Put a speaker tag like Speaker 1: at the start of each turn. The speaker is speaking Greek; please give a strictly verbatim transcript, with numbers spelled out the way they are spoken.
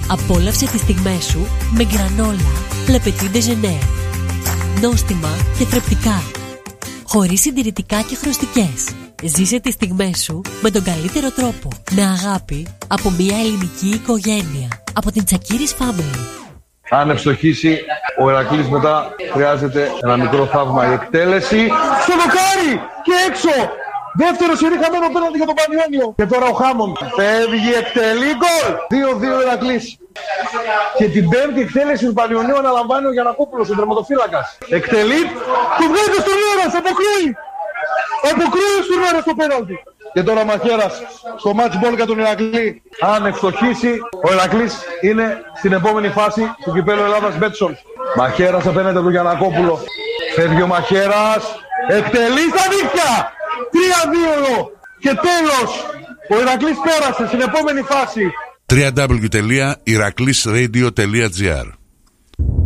Speaker 1: Απόλαυσε τις στιγμές σου με γκρανόλα Petit Déjeuner. Νόστιμα και θρεπτικά, χωρίς συντηρητικά και χρωστικές. Ζήσε τις στιγμές σου με τον καλύτερο τρόπο, με αγάπη, από μια ελληνική οικογένεια, από την Τσακίρης Family.
Speaker 2: Αν ευστοχίσει ο Ηρακλής, μετά χρειάζεται ένα μικρό θαύμα, η εκτέλεση στο δοκάρι και έξω. Δεύτερο σερί χαμένο πέναλτι για τον Πανιόνιο. Και τώρα ο Χάμον φεύγει, εκτελεί, γκολ. δύο δύο Ηρακλής. Και την πέμπτη εκτέλεση του Πανιονίου αναλαμβάνει ο Γιαννακόπουλος, ο τερματοφύλακας. Εκτελεί, του βγάζει στον Ήρας, αποκρούει. Αποκρούει στον Ήρας το πέναλτι. Και τώρα Μαχαίρας στο match ball για τον Ηρακλή. Αν ευστοχίσει, ο Ηρακλής είναι στην επόμενη φάση του κυπέλλου Ελλάδας Μπέτσον. Μαχαίρας απέναντι του Γιαννακόπουλο. Φεύγει ο Μαχαίρας, εκτελεί στα δίχτυα. τρία δύο και τέλος. Ο Ηρακλής πέρασε στην επόμενη φάση.
Speaker 3: double-u double-u double-u τελεία ηρακλής radio τελεία τζι άρ